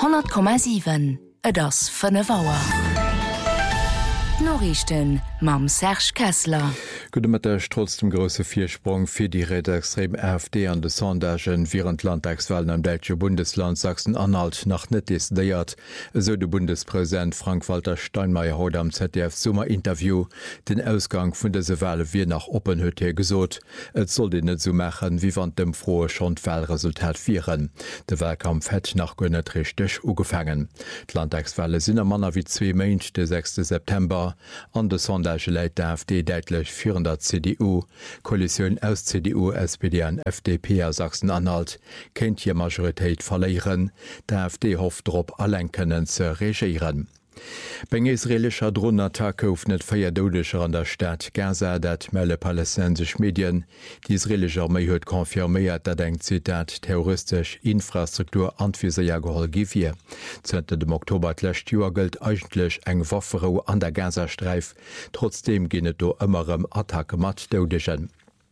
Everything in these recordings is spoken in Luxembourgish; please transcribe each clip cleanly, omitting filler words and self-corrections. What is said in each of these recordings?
100,7 das 5 Auer. Norrichten mam Serge Kessler. Gudemmettech trotz dem grosse Viersprung fir die rechtsextrem AfD an de Sondagen virent Landtagswahlen am Däitsche Bundesland Sachsen-Anhalt nach net déiert, eso de Bundespräsident Frank-Walter Steinmeier haut am ZDF-Summerinterview den Ausgang vun dese Wahle wie nach Open huet gesot. Et soll de net so machen, wie wann dem froe Schondwahlresultat viren. De Wahlkampf hett nach gënnet richtech ugefangen. D'Landtagswahle sinn am Manner wie 2 Meint de 6. September. An de Sondage läit der AfD deitlech 400 CDU, Koalition aus CDU, SPD an FDP a Sachsen-Anhalt, kennt hier Majoritéit verleieren, der AfD hofft drop allen können ze regieren. Beng israelscher Drohnenattacke auf net feierdodescher an der Stadt Gaza, dat melle palästinensisch Medien. Die israelische Armee huet konfirméiert, dat eng Zitat terroristisch Infrastruktur anviser geholl gifir. Zente dem Oktober lächt Joer gëlt eigentlich eng Waffero an der Gazastreif, trotzdem ginnet do ëmmerem Attacke mat dodegen.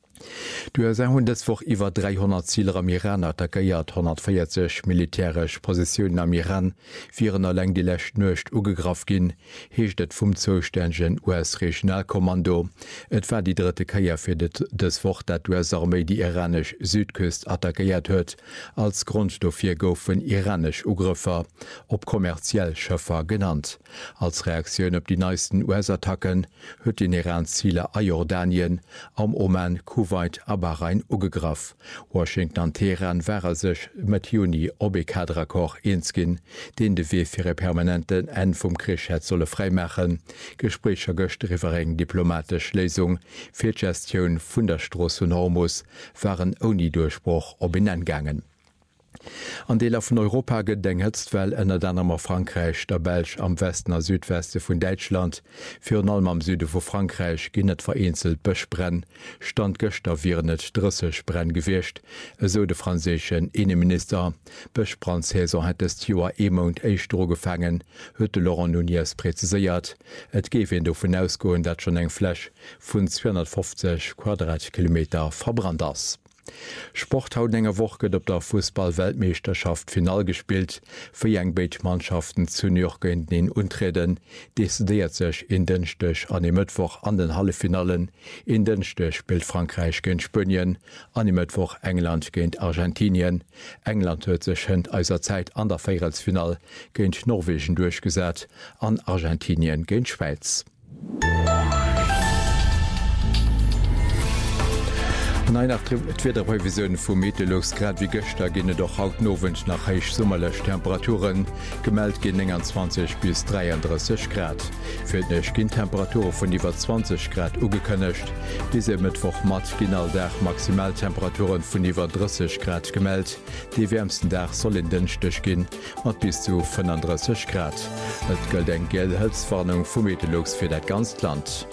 Du hun deswoch iwwer 300 Zieler am Iran attackiert 140 militärech Positionen am Iran, viren erläng die Lächt nøcht ugegraf ginn, heecht et vum zostägen US-Regionalkommando. Et war die dritte Kaier fir deswoch, dat US-Armee die iranisch Südküst attackiert huet, als Grund dofir goufen iranisch Ugriffer, op kommerziell Schëffer genannt. Als Reaktion op die neisten US-Attacken huet den Iran Ziele a Jordanien, am Oman, Kuwait a Bahrain ugegraf. Washington an Teheran wäre sech mat Juni op e Kadrakor eenskin, den de wee fir e permanenten en vum Krich het solle freimachen, Gesprächer gëcht rivereng diplomatisch Lesung, fir Gestioun vun der Stross und Hormus waren oni Durchspruch op ingangen. An Deler vun Europa gedenkt well ënner dannnnermer Frankreich, der Belsch am Westen a Südweste vun Deitschland, fir allem am Süde vu Frankreich ginnet vereinzelt Bëchbrenn, stand gëchter viren net drësseg Brenn gewircht, eso de franzéschen Innenminister. Bëchbrandsaison het es Joer Emont Eichtro gefangen, huet de Laurent Nunez preziséiert. Et géif en do vun ausgoen, dat schon eng Fläch vun 250 Quadratkilometer verbrannt ass. Sport haut enger Woch gët op der Fußball-Weltmeisterschaft final gespielt, fir Young-Bait-Mannschaften zu Nürgen in Untreden, desideiert sech in den Stöch an dem Mittwoch an den Hallefinalen. In den Stöch spielt Frankreich géint Spënien, an dem Mittwoch England géint Argentinien. England huet sech hënd eiser Zeit an der Feiertsfinal géint Norwegen durchgesät, an Argentinien géint Schweiz. Nein, nach Revisionen vum Meteorologsgrad wie Göster ginne doch haut nowend nach heich sommerlech Temperaturen gemeldt gin 20 bis 33 Grad. Fir nech ginn Temperatur vun iwwer 20 Grad ugekënnecht. Diese Mittwoch mat ginal Dach Maximaltemperaturen vun iwwer 30 Grad gemeldt. Die wärmsten Dach soll in den Stich ginn mat bis zu 35 Grad. Et gëlt eng Gelhëtzwarnung vum Meteorologs fir dat ganz Land.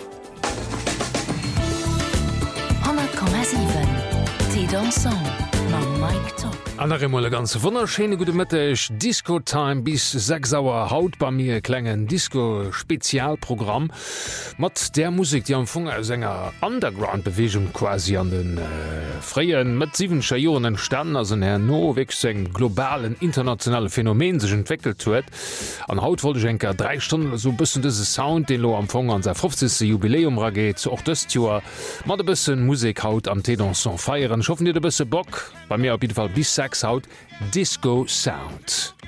Andere ganz wunderschöne gute Mittag, Disco-Time bis 6 Uhr haut bei mir klengen Disco-Spezialprogramm mit der Musik, die am Funger Sänger Underground-Bewegung quasi an den freien mit 7 Jahren entstanden, also ein no-wechseln globalen internationalen Phänomen sich entwickelt wird. An Haut wollte ich denke 3 Stunden so ein bisschen diesen Sound, den lo am Funger an sein 50. Jubiläum rageht, auch das Jahr mal ein bisschen Musik haut am T-Dansson feiern. Ich hoffe, ihr habt ein bisschen Bock. Bei mir auf jeden Fall bis 6 haut Disco Sound.